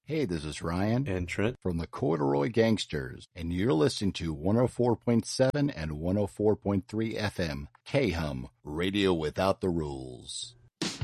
Hey, this is Ryan And Trent from the Corduroy Gangsters, and you're listening to 104.7 and 104.3 FM, K-Hum, Radio Without the Rules.